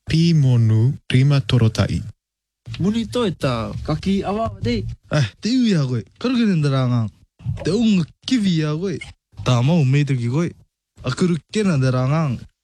Pimonu prima torotai. Munito ita kaki awa de. Te uya koe. Karukenen darangang. Te unga kiwi ya koe. Tama umei toki koe. Akuru kena darangang.